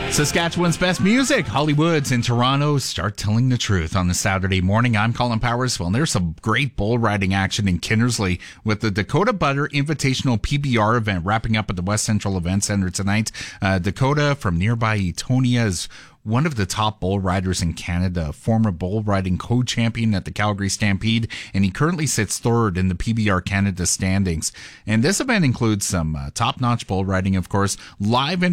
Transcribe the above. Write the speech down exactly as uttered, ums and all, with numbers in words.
Saskatchewan's best music, Hollywoods in Toronto, start telling the truth on the Saturday morning. I'm Colin Powers. Well, there's some great bull riding action in Kinnersley with the Dakota Butter Invitational P B R event wrapping up at the West Central Event Center tonight. Uh, Dakota from nearby Etonia is one of the top bull riders in Canada, former bull riding co-champion at the Calgary Stampede, and he currently sits third in the P B R Canada standings. And this event includes some uh, top-notch bull riding, of course, live